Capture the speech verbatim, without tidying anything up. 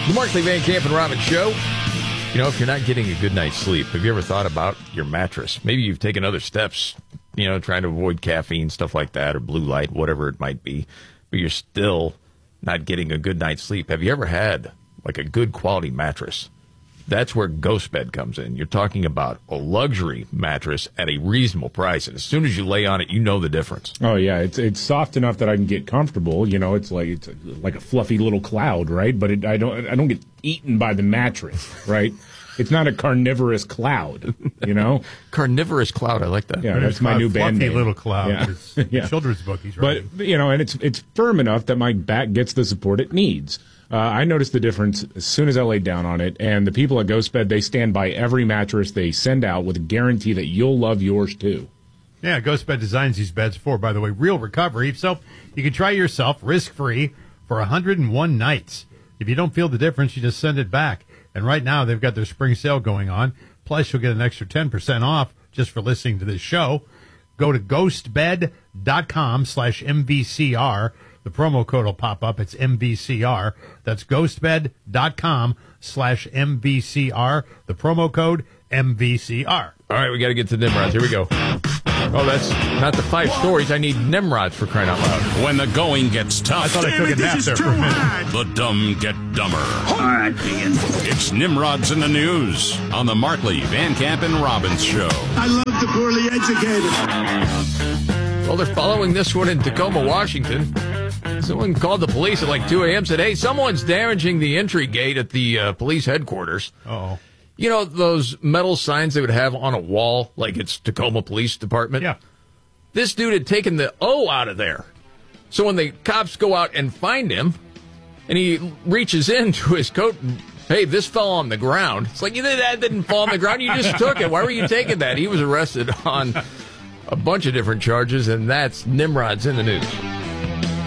The Markley, Van Camp, and Robbins Show. You know, if you're not getting a good night's sleep, have you ever thought about your mattress? Maybe you've taken other steps, you know, trying to avoid caffeine, stuff like that, or blue light, whatever it might be, but you're still not getting a good night's sleep. Have you ever had, like, a good quality mattress? That's where GhostBed comes in. You're talking about a luxury mattress at a reasonable price, and as soon as you lay on it, you know the difference. Oh yeah, it's it's soft enough that I can get comfortable. You know, it's like it's like a fluffy little cloud, right? But it, I don't I don't get eaten by the mattress, right? It's not a carnivorous cloud, you know. Carnivorous cloud, I like that. Yeah, that's my new band name. Fluffy little cloud. Yeah. It's a Yeah. children's book he's writing. But you know, and it's it's firm enough that my back gets the support it needs. Uh, I noticed the difference as soon as I laid down on it, and the people at GhostBed, they stand by every mattress they send out with a guarantee that you'll love yours too. Yeah, GhostBed designs these beds for, by the way, real recovery. So you can try yourself risk-free for one hundred one nights. If you don't feel the difference, you just send it back. And right now, they've got their spring sale going on. Plus, you'll get an extra ten percent off just for listening to this show. Go to ghostbed.com slash MVCR. The promo code will pop up. It's M V C R. That's ghostbed.com slash MVCR. The promo code M V C R. All right, we got to get to Nimrods. Here we go. Oh, that's not the five stories. I need Nimrods for crying out loud. When the going gets tough, I thought I took a nap there for a minute. the dumb get dumber. All right, Ian. It's Nimrods in the News on the Markley, Van Camp, and Robbins Show. I love the poorly educated. Well, they're following this one in Tacoma, Washington. Someone called the police at like two a.m. said, hey, someone's damaging the entry gate at the uh, police headquarters. Uh-oh. You know, those metal signs they would have on a wall, like it's Tacoma Police Department? Yeah. This dude had taken the O out of there. So when the cops go out and find him, and he reaches into his coat and, hey, this fell on the ground. It's like, that didn't fall on the ground. You just took it. Why were you taking that? He was arrested on a bunch of different charges, and that's Nimrod's in the News.